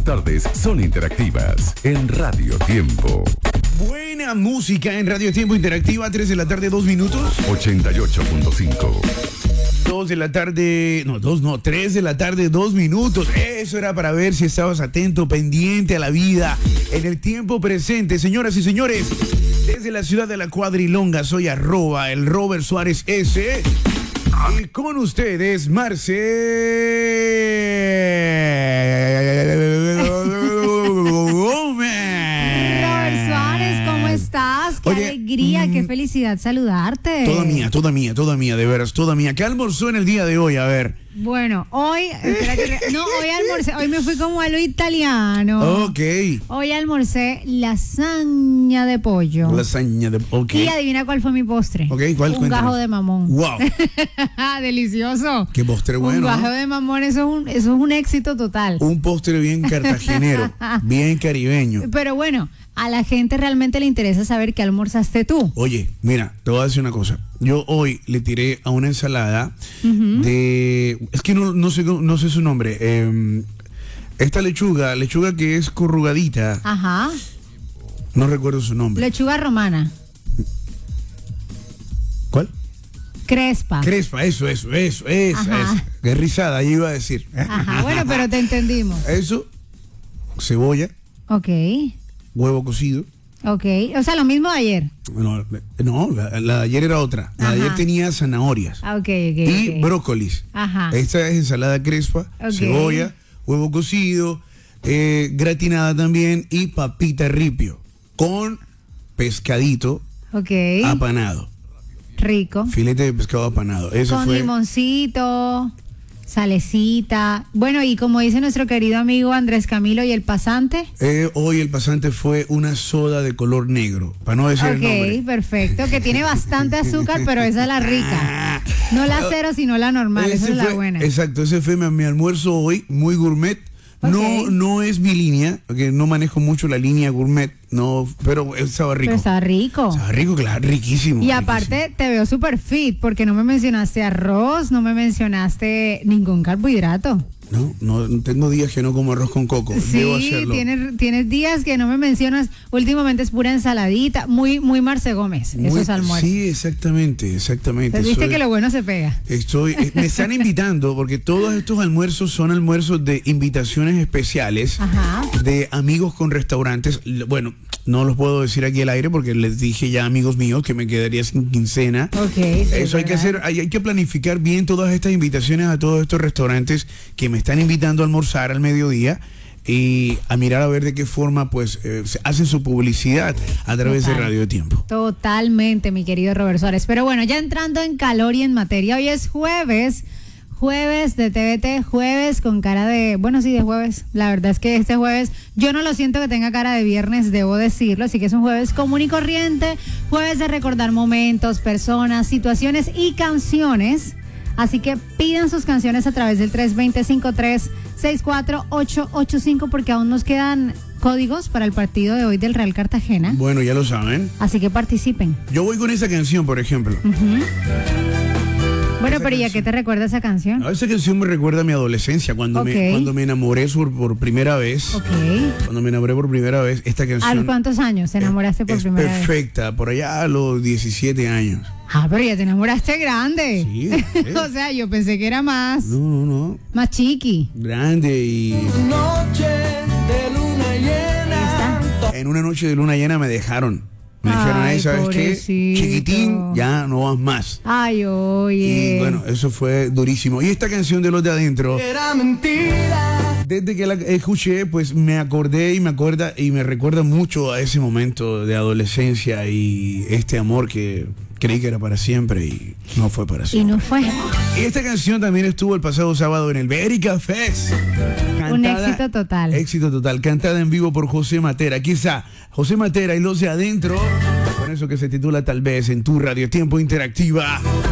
Tus tardes son interactivas en Radio Tiempo. Buena música en Radio Tiempo Interactiva, 3 de la tarde, 2 minutos. 88.5. 2 de la tarde, no, 2 no, 3 de la tarde, 2 minutos. Eso era para ver si estabas atento, pendiente a la vida en el tiempo presente. Señoras y señores, desde la ciudad de la Cuadrilonga, soy @el Robert Suárez S. Y con ustedes, Marce Robert Suárez, ¿cómo estás? Qué alegría, qué felicidad saludarte. Toda mía, de veras, toda mía. ¿Qué almorzó en el día de hoy? A ver. Bueno, hoy almorcé, hoy me fui como a lo italiano. Ok. Hoy almorcé lasaña de pollo. Ok. Y adivina cuál fue mi postre. Ok, ¿cuál? Un Cuéntanos. gajo de mamón. Wow. Delicioso. Qué postre bueno. Un gajo de mamón, eso es un éxito total. Un postre bien cartagenero, bien caribeño. Pero bueno, a la gente realmente le interesa saber qué almorzaste tú. Oye, mira, te voy a decir una cosa. Yo hoy le tiré a una ensalada de... Es que no sé su nombre. Esta lechuga que es corrugadita. Ajá. No recuerdo su nombre. Lechuga romana. ¿Cuál? Crespa. Eso. Qué risada, yo iba a decir. Ajá, bueno, pero te entendimos. Eso, cebolla, Ok, huevo cocido. ok. O sea, lo mismo de ayer. No, la de ayer era otra. La de ayer Ajá. tenía zanahorias. Ah, ok. Y brócolis. Ajá. Esta es ensalada crespa, Ok. cebolla, huevo cocido, gratinada también y papita ripio con pescadito Ok. apanado. Rico. Filete de pescado apanado. Eso Con fue. limoncito, salecita. Bueno, y como dice nuestro querido amigo Andrés Camilo, ¿y el pasante? Hoy el pasante fue una soda de color negro, para no decir el nombre. Ok, perfecto. Que tiene bastante azúcar, pero esa es la rica. No la cero, sino la normal. Esa es la buena. Exacto, ese fue mi almuerzo hoy, muy gourmet. Ok. No es mi línea, porque no manejo mucho la línea gourmet, no, pero estaba rico. Pero está rico. Estaba rico, claro, riquísimo. Y aparte te veo súper fit porque no me mencionaste arroz, no me mencionaste ningún carbohidrato. No tengo días que no como arroz con coco. Debo Sí, hacerlo. tienes días que no me mencionas. Últimamente es pura ensaladita, muy Marce Gómez, esos almuerzos. Sí, exactamente. Pues viste que lo bueno se pega. Me están invitando porque todos estos almuerzos son almuerzos de invitaciones especiales. Ajá. De amigos con restaurantes. Bueno, no los puedo decir aquí al aire porque les dije ya a amigos míos que me quedaría sin quincena. Ok. Sí, Eso hay que ¿verdad? hacer, hay que planificar bien todas estas invitaciones a todos estos restaurantes que me están invitando a almorzar al mediodía y a mirar a ver de qué forma pues hacen su publicidad a través de Total. Radio Tiempo. Totalmente, mi querido Robert Suárez. Pero bueno, ya entrando en calor y en materia, hoy es jueves de TVT, jueves con cara de, bueno, sí, de jueves. La verdad es que este jueves yo no lo siento que tenga cara de viernes, debo decirlo, así que es un jueves común y corriente, jueves de recordar momentos, personas, situaciones y canciones. Así que pidan sus canciones a través del 320-5364885 porque aún nos quedan códigos para el partido de hoy del Real Cartagena. Bueno, ya lo saben. Así que participen. Yo voy con esa canción, por ejemplo. Bueno, Esa pero ¿y a canción. qué te recuerda esa canción? Esa canción me recuerda a mi adolescencia, cuando Ok. me enamoré por primera vez. Ok. Cuando me enamoré por primera vez, esta ¿A los canción cuántos años te enamoraste por es primera vez? perfecta, por allá a los 17 años. Ah, pero ya te enamoraste grande. Sí. O sea, yo pensé que era más No. chiqui. Grande y... Noche de luna llena. En una noche de luna llena me dejaron. Me dijeron, Ay, ¿sabes qué? pobrecito. Chiquitín, ya no vas más. Ay, oye. Y bueno, eso fue durísimo. Y esta canción de Los de Adentro, Era mentira. desde que la escuché, pues me acordé y me recuerda mucho a ese momento de adolescencia y este amor que creí que era para siempre y no fue para Y siempre. no fue. Y esta canción también estuvo el pasado sábado en el Bérica Fest. Un éxito total. Éxito total, cantada en vivo por José Matera. Quizá José Matera y Los de Adentro, con eso que se titula Tal vez en tu Radio Tiempo Interactiva.